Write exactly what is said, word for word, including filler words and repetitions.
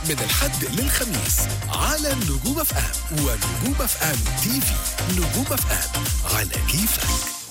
من الحد للخميس على نجوم اف ام ونجوم اف ام تي في. نجوم اف ام على كيفك.